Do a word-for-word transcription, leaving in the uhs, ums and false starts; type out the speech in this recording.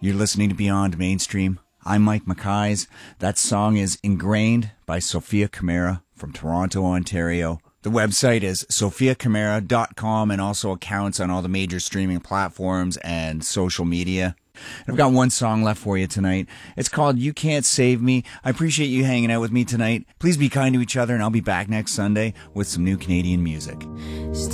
You're listening to Beyond Mainstream. I'm Mike McKays. That song is Ingrained by Sophia Kamara from Toronto, Ontario. The website is sophia kamara dot com and also accounts on all the major streaming platforms and social media. I've got one song left for you tonight. It's called You Can't Save Me. I appreciate you hanging out with me tonight. Please be kind to each other, and I'll be back next Sunday with some new Canadian music.